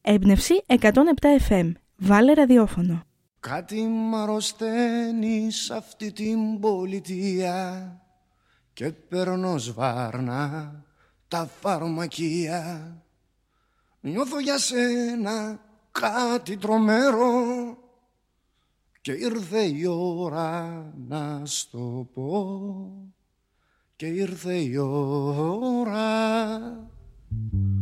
Έμπνευση 107 FM. Βάλε ραδιόφωνο. Κάτι μ' αρρωσταίνει σ' αυτή την πολιτεία και παίρνω σβάρνα τα φαρμακεία. Νιώθω για σένα κάτι τρομερό και ήρθε η ώρα να στο πω. Και ήρθε η ώρα